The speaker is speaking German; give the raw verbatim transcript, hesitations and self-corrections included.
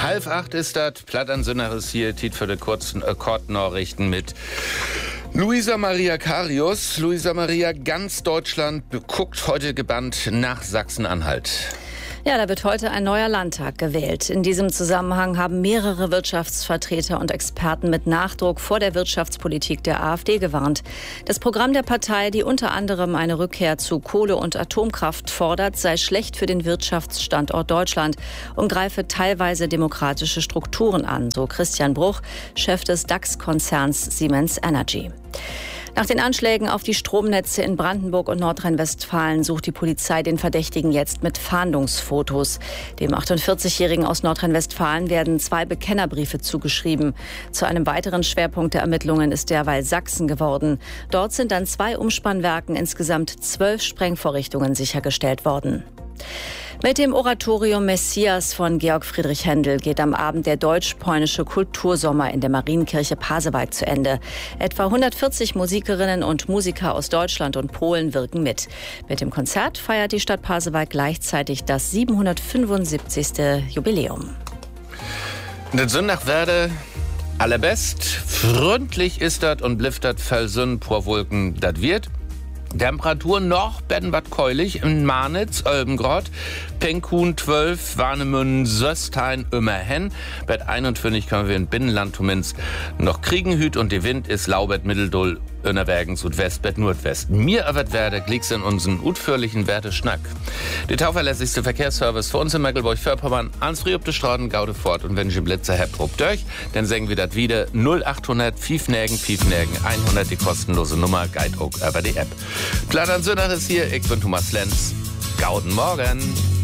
Halb acht ist das. Platt an Sünneres hier. Tit für die kurzen Akkordnachrichten mit Luisa Maria Karius. Luisa Maria, ganz Deutschland guckt heute gebannt nach Sachsen-Anhalt. Ja, da wird heute ein neuer Landtag gewählt. In diesem Zusammenhang haben mehrere Wirtschaftsvertreter und Experten mit Nachdruck vor der Wirtschaftspolitik der AfD gewarnt. Das Programm der Partei, die unter anderem eine Rückkehr zu Kohle- und Atomkraft fordert, sei schlecht für den Wirtschaftsstandort Deutschland und greife teilweise demokratische Strukturen an, so Christian Bruch, Chef des DAX-Konzerns Siemens Energy. Nach den Anschlägen auf die Stromnetze in Brandenburg und Nordrhein-Westfalen sucht die Polizei den Verdächtigen jetzt mit Fahndungsfotos. Dem achtundvierzigjährigen aus Nordrhein-Westfalen werden zwei Bekennerbriefe zugeschrieben. Zu einem weiteren Schwerpunkt der Ermittlungen ist derweil Sachsen geworden. Dort sind an zwei Umspannwerken insgesamt zwölf Sprengvorrichtungen sichergestellt worden. Mit dem Oratorium Messias von Georg Friedrich Händel geht am Abend der deutsch-polnische Kultursommer in der Marienkirche Pasewalk zu Ende. Etwa hundertvierzig Musikerinnen und Musiker aus Deutschland und Polen wirken mit. Mit dem Konzert feiert die Stadt Pasewalk gleichzeitig das siebenhundertfünfundsiebzigste Jubiläum. Das sind nach Werde allerbest. Freundlich ist das und bliftert Felsün pro Wolken, das wird. Temperatur noch werden wat keulig in Marnitz, Olbengrott, Penkhuhn zwölf, Warnemünde, Söstein, immerhin. Bett einundfünfzig können wir in Binnenland zumindest noch kriegen hüt und die Wind ist laubet Mitteldull, Innerwägen Südwest, Bett Nordwest. Mir erwert werde, glick's in unseren utführlichen Werteschnack. Der tauverlässigste Verkehrsservice für uns in Mecklenburg-Vorpommern, ans Früh auf die Straßen, Gaude fort und wenn ich Blitzer habt, rupt durch, dann sengen wir das wieder null achthundert, Fiefnägen, Fiefnägen, hundert die kostenlose Nummer, Guide auch über die App. Platt an Sünneres hier, ich bin Thomas Lenz. Gauden Morgen.